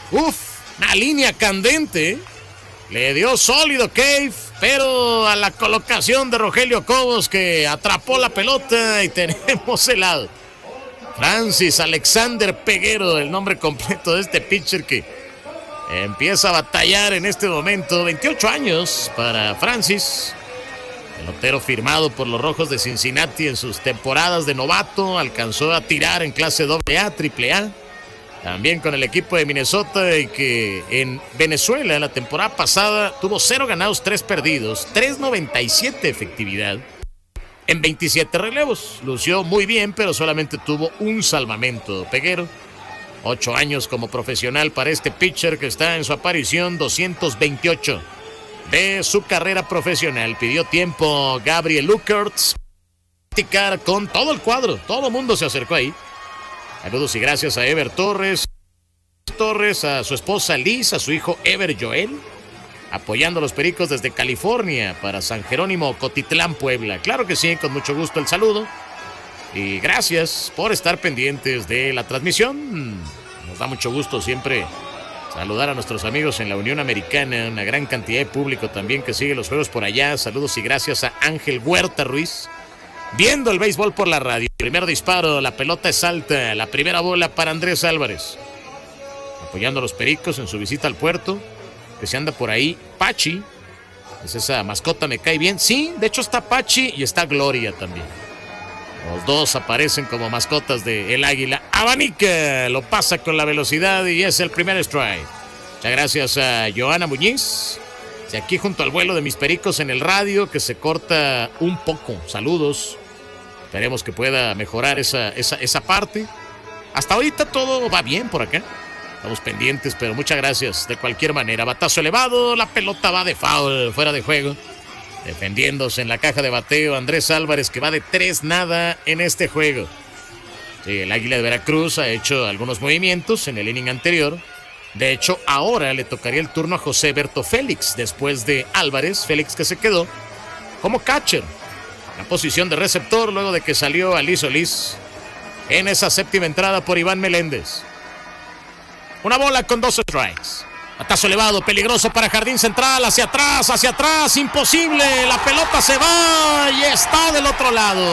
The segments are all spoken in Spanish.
Una línea candente. Le dio sólido Cave, pero a la colocación de Rogelio Cobos, que atrapó la pelota y tenemos el out. Francis Alexander Peguero, el nombre completo de este pitcher que empieza a batallar en este momento. 28 años para Francis. Pelotero firmado por los Rojos de Cincinnati en sus temporadas de novato. Alcanzó a tirar en clase AA, AAA. También con el equipo de Minnesota, y que en Venezuela la temporada pasada tuvo 0 ganados, 3 perdidos, 3.97 efectividad en 27 relevos. Lució muy bien, pero solamente tuvo un salvamento. Peguero, 8 años como profesional para este pitcher que está en su aparición 228 de su carrera profesional. Pidió tiempo Gabriel Lukertz practicar con todo el cuadro. Todo el mundo se acercó ahí. Saludos y gracias a Ever Torres, a su esposa Liz, a su hijo Ever Joel, apoyando a los Pericos desde California para San Jerónimo, Cotitlán, Puebla. Claro que sí, con mucho gusto el saludo. Y gracias por estar pendientes de la transmisión. Nos da mucho gusto siempre saludar a nuestros amigos en la Unión Americana, una gran cantidad de público también que sigue los juegos por allá. Saludos y gracias a Ángel Huerta Ruiz, viendo el béisbol por la radio. Primer disparo, la pelota es alta, la primera bola para Andrés Álvarez. Apoyando a los Pericos en su visita al puerto, que se anda por ahí. Pachi, es esa mascota, me cae bien. Sí, de hecho está Pachi y está Gloria también. Los dos aparecen como mascotas de el Águila. Abanica, lo pasa con la velocidad y es el primer strike. Muchas gracias a Joana Muñiz. De aquí junto al vuelo de mis Pericos en el radio, que se corta un poco. Saludos. Esperemos que pueda mejorar esa parte. Hasta ahorita todo va bien por acá. Estamos pendientes, pero muchas gracias. De cualquier manera, batazo elevado, la pelota va de foul, fuera de juego. Defendiéndose en la caja de bateo Andrés Álvarez, que va de 3-0 en este juego. Sí, el Águila de Veracruz ha hecho algunos movimientos en el inning anterior. De hecho, ahora le tocaría el turno a José Berto Félix, después de Álvarez. Félix, que se quedó como catcher, la posición de receptor, luego de que salió Alí Solís en esa séptima entrada por Iván Meléndez. Una bola con 2 strikes. Batazo elevado, peligroso para Jardín Central, hacia atrás, imposible. La pelota se va y está del otro lado.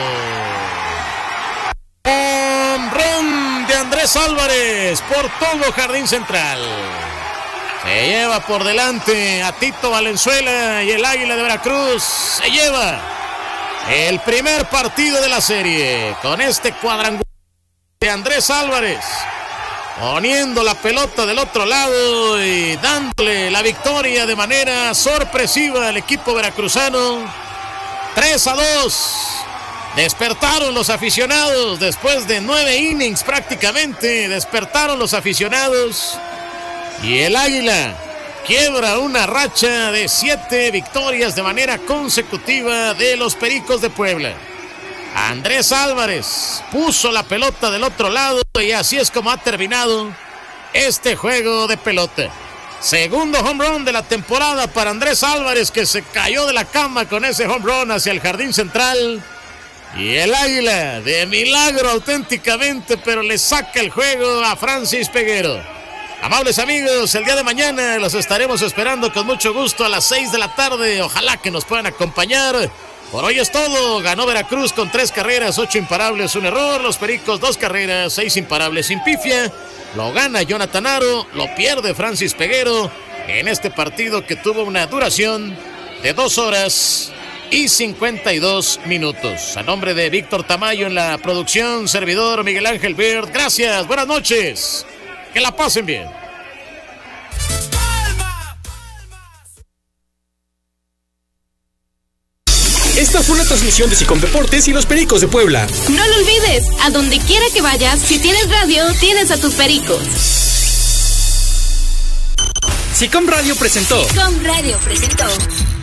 Home run de Andrés Álvarez por todo Jardín Central. Se lleva por delante a Tito Valenzuela y el Águila de Veracruz se lleva el primer partido de la serie con este cuadrangular de Andrés Álvarez, poniendo la pelota del otro lado y dándole la victoria de manera sorpresiva al equipo veracruzano. 3-2. Despertaron los aficionados después de 9 innings prácticamente. Despertaron los aficionados y el Águila quiebra una racha de 7 victorias de manera consecutiva de los Pericos de Puebla. Andrés Álvarez puso la pelota del otro lado y así es como ha terminado este juego de pelota. Segundo home run de la temporada para Andrés Álvarez, que se cayó de la cama con ese home run hacia el Jardín Central. Y el Águila, de milagro auténticamente, pero le saca el juego a Francis Peguero. Amables amigos, el día de mañana los estaremos esperando con mucho gusto a las 6 de la tarde. Ojalá que nos puedan acompañar. Por hoy es todo. Ganó Veracruz con 3 carreras, 8 imparables, 1 error. Los Pericos 2 carreras, 6 imparables sin pifia. Lo gana Jonathan Aro, lo pierde Francis Peguero en este partido que tuvo una duración de 2 horas y 52 minutos. A nombre de Víctor Tamayo en la producción, servidor Miguel Ángel Bird. Gracias, buenas noches. Que la pasen bien. Esta fue una transmisión de Sicom Deportes y los Pericos de Puebla. No lo olvides, a donde quiera que vayas, si tienes radio, tienes a tus Pericos. Sicom Radio presentó. Sicom Radio presentó